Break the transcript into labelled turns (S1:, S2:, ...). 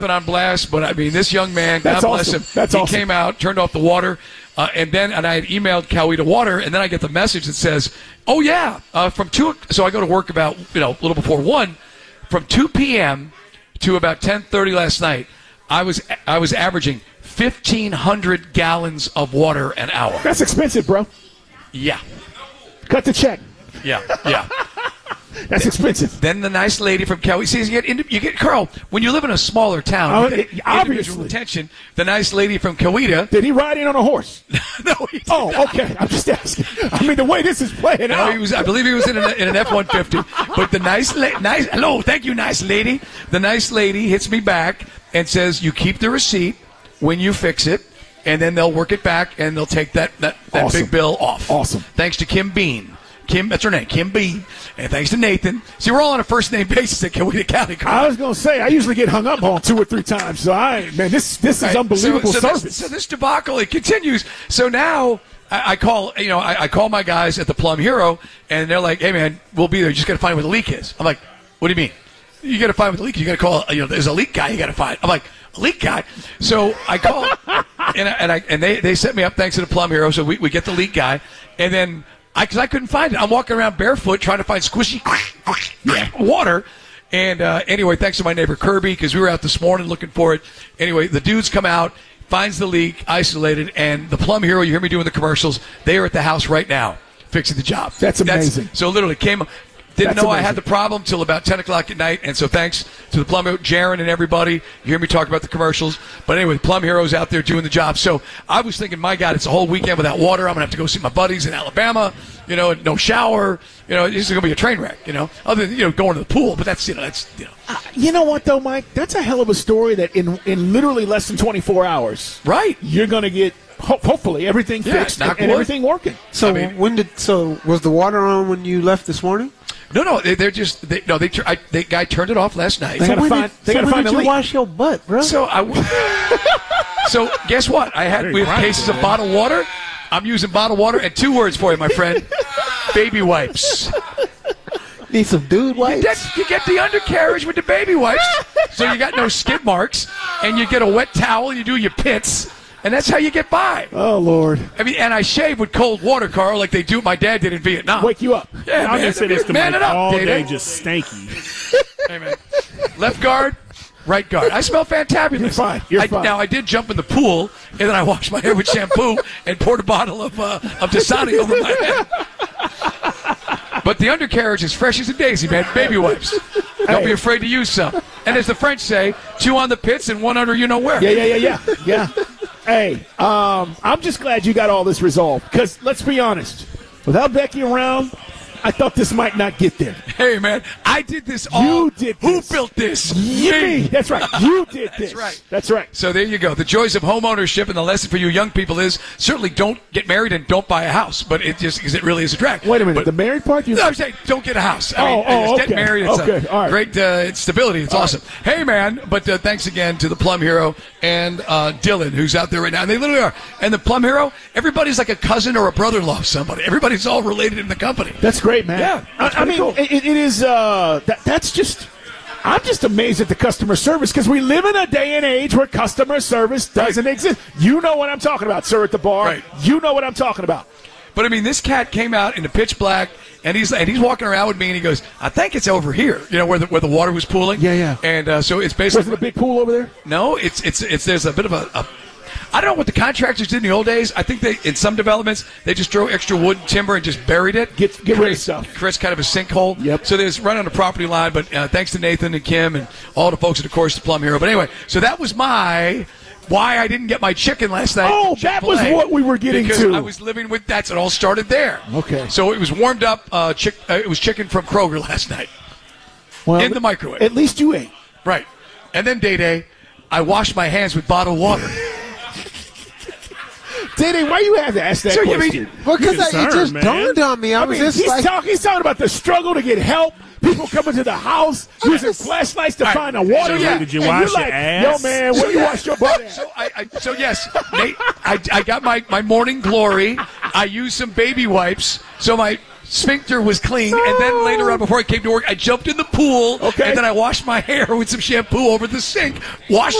S1: it on blast, but I mean, this young man, God bless him, he came out, turned off the water, and I had emailed Coweta Water, and then I get the message that says, "Oh yeah, from 2." So I go to work about a little before 1, from 2 p.m. to about 10:30 last night. I was averaging 1,500 gallons of water an hour.
S2: That's expensive, bro.
S1: Yeah.
S2: Cut the check.
S1: Yeah.
S2: That's expensive.
S1: Then the nice lady from Coweta. See, you get Carl, when you live in a smaller town, you get individual attention. The nice lady from Coweta.
S2: Did he ride in on a horse?
S1: No, he did
S2: not.
S1: Okay.
S2: I'm just asking. I mean, the way this is playing out.
S1: I believe he was in an F-150. But the hello, thank you, nice lady. The nice lady hits me back and says, "You keep the receipt when you fix it, and then they'll work it back, and they'll take that
S2: Awesome.
S1: big bill off."
S2: Awesome.
S1: Thanks to Kim Bean. That's her name, Kim Bean. And thanks to Nathan. See, we're all on a first-name basis at Coweta County.
S2: I was going to say, I usually get hung up on 2 or 3 times. So, this is unbelievable service.
S1: So this debacle, it continues. So now I call, I call my guys at the Plum Hero, and they're like, "Hey, man, we'll be there. You just got to find where the leak is." I'm like, "What do you mean?" "You got to find where the leak is. You got to call, there's a leak guy you got to find." I'm like, "A leak guy?" So I call, and they set me up thanks to the Plum Hero. So we get the leak guy, and then because I couldn't find it, I'm walking around barefoot trying to find squishy water. And anyway, thanks to my neighbor Kirby, because we were out this morning looking for it. Anyway, the dudes come out, finds the leak, isolated, and the Plum Hero, you hear me doing the commercials, they are at the house right now fixing the job.
S2: That's amazing.
S1: So literally didn't know I had the problem till about 10 o'clock at night, and so thanks to the Plum Hero, Jaron and everybody. You hear me talk about the commercials. But anyway, the Plum Hero's out there doing the job. So I was thinking, my God, it's a whole weekend without water. I'm going to have to go see my buddies in Alabama, no shower. This is going to be a train wreck, other than, going to the pool. But that's.
S2: You know what, though, Mike? That's a hell of a story that in literally less than 24 hours,
S1: right,
S2: you're going to get, hopefully, everything fixed and everything working.
S3: So was the water on when you left this morning?
S1: No, the guy turned it off last night.
S2: They got to find
S3: you wash your butt, bro?
S1: So guess what? We have cases of bottled water. I'm using bottled water, and 2 words for you, my friend: baby wipes.
S3: Need some dude wipes?
S1: You get the undercarriage with the baby wipes, so you got no skid marks, and you get a wet towel, you do your pits, and that's how you get by.
S2: Oh, Lord.
S1: I mean, and I shave with cold water, Carl, like my dad did in Vietnam.
S2: Wake you up.
S1: Yeah,
S4: I'm going to say this to Mike all day,
S1: Day-Day.
S4: just stanky.
S1: Hey, man. Left guard, right guard. I smell fantabulous.
S2: You're fine.
S1: Now, I did jump in the pool, and then I washed my hair with shampoo and poured a bottle of Dasani over my head. But the undercarriage is fresh as a daisy, man. Baby wipes. Don't be afraid to use some. And as the French say, 2 on the pits and 1 under you-know-where.
S2: Yeah. Hey, I'm just glad you got all this resolved. Because, let's be honest, without Becky around, I thought this might not get there.
S1: Hey, man, I did this all.
S2: You did this.
S1: Who built this?
S2: Me. That's right. You did this. That's right.
S1: So there you go. The joys of home ownership, and the lesson for you young people is certainly don't get married and don't buy a house. But because it really is a drag.
S2: Wait a minute. The married part?
S1: I'm saying don't get a house.
S2: Okay.
S1: Get married. It's
S2: all right.
S1: Great it's stability. It's awesome. Right. Hey, man, but thanks again to the Plum Hero and Dylan, who's out there right now. And they literally are. And the Plum Hero, everybody's like a cousin or a brother-in-law of somebody. Everybody's all related in the company.
S2: That's great, man.
S1: Yeah.
S2: I mean, cool. it is. That's just. I'm just amazed at the customer service because we live in a day and age where customer service doesn't exist. You know what I'm talking about, sir, at the bar.
S1: Right.
S2: You know what I'm talking about.
S1: But I mean, this cat came out in the pitch black, and he's walking around with me, and he goes, "I think it's over here, where the water was pooling."
S2: Yeah.
S1: And so it's basically.
S2: Was it a big pool over there?
S1: No, it's there's a bit of a I don't know what the contractors did in the old days. I think in some developments, they just throw extra wood and timber and just buried it.
S2: Get rid of stuff.
S1: Creates kind of a sinkhole.
S2: Yep.
S1: So there's right on the property line, but thanks to Nathan and Kim and all the folks at, of course, the Plum Hero. But anyway, so that was why I didn't get my chicken last night.
S2: Oh, that was what we were getting
S1: because
S2: to.
S1: I was living with it all started there.
S2: Okay.
S1: So it was warmed up. It was chicken from Kroger last night in the microwave.
S2: At least you ate.
S1: Right. And then Day-Day, I washed my hands with bottled water.
S2: Day-Day, why you have to ask that question?
S3: Because it just dawned on me.
S2: He's talking about the struggle to get help. People coming to the house using flashlights to find a water.
S4: Did you wash your ass?
S2: Yo, man, where you wash your butt at?
S1: So yes, Nate, I got my morning glory. I used some baby wipes. So sphincter was clean, and then later on, before I came to work, I jumped in the pool,
S2: Okay.
S1: and then I washed my hair with some shampoo over the sink, washed